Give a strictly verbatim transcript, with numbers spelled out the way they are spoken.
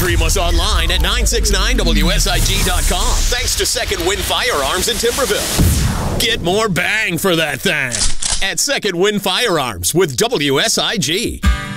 Stream us online at nine sixty-nine W S I G dot com. Thanks to Second Wind Firearms in Timberville. Get more bang for that thing at Second Wind Firearms with W S I G.